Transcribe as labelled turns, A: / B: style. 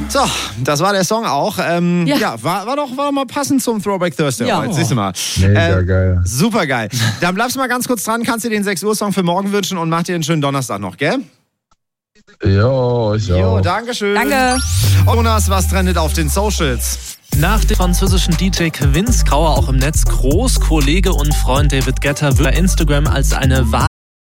A: So, das war der Song auch. War doch mal passend zum Throwback Thursday.
B: Ja.
A: Heute. Siehst du mal.
C: Mega geil.
A: Super geil. Dann bleibst du mal ganz kurz dran, kannst dir den 6 Uhr Song für morgen wünschen und mach dir einen schönen Donnerstag noch, gell?
C: Jo,
A: Danke schön.
B: Danke.
A: Jonas, was trendet auf den Socials?
D: Nach dem französischen DJ Kevin Skauer auch im Netz groß, Kollege und Freund David Guetta wird bei Instagram als eine